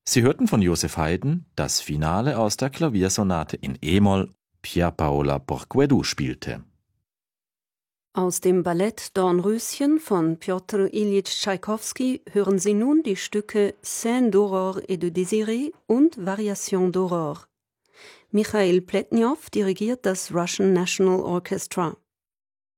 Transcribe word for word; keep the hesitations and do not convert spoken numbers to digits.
Sie hörten von Joseph Haydn das Finale aus der Klaviersonate in E-Moll. Pierpaola Porqueddu spielte. Aus dem Ballett Dornröschen von Pjotr Iljitsch Tschaikowski hören Sie nun die Stücke Scène d'aurore et de désiré und Variation d'aurore. Michail Pletniow dirigiert das Russian National Orchestra.